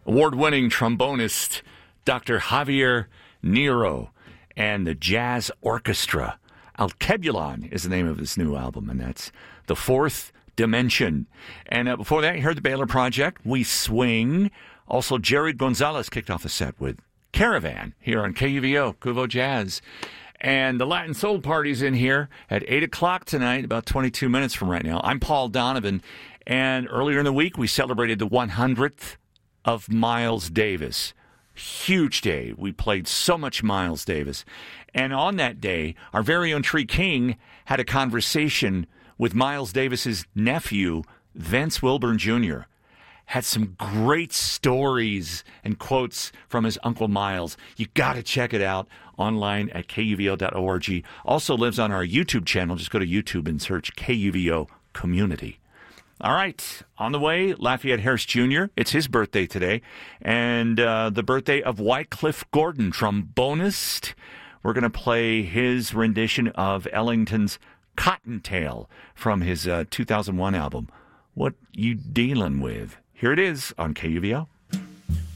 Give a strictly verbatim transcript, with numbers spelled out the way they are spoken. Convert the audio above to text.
award-winning trombonist Doctor Javier Nero and the Jazz Orchestra. Alkebulon is the name of his new album, and that's The Fourth Dimension. And uh, before that, you heard the Baylor Project, We Swing. Also, Jerry Gonzalez kicked off the set with Caravan here on K U V O, Cuvo Jazz. And the Latin Soul Party's in here at eight o'clock tonight, about twenty-two minutes from right now. I'm Paul Donovan, and earlier in the week, we celebrated the one hundredth of Miles Davis. Huge day. We played so much Miles Davis. And on that day, our very own Tree King had a conversation with Miles Davis's nephew, Vince Wilburn Junior Had some great stories and quotes from his Uncle Miles. You got to check it out online at K U V O dot org. Also lives on our YouTube channel. Just go to YouTube and search K U V O Community. All right, on the way, Lafayette Harris Junior It's his birthday today, and uh, the birthday of Wycliffe Gordon, trombonist. We're going to play his rendition of Ellington's Cottontail from his uh, two thousand one album, What You Dealin' With? Here it is on K U V O.